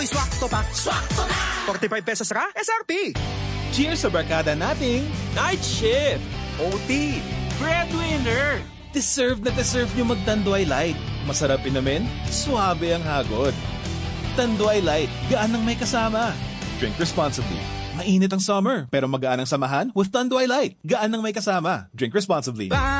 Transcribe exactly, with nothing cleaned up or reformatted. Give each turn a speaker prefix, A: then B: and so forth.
A: Swak to pa. Swak to na! forty-five pesos ka? S R P.
B: Cheers sa barkada nating
C: Night Shift!
B: O T.
C: Breadwinner!
B: Deserve na deserve nyo mag-Tanduay Light. Masarap inamin, suabe ang hagod. Tanduay Light, gaan ng may kasama. Drink responsibly. Mainit ang summer, pero magaan ang samahan with Tanduay Light. Gaan ng may kasama. Drink responsibly.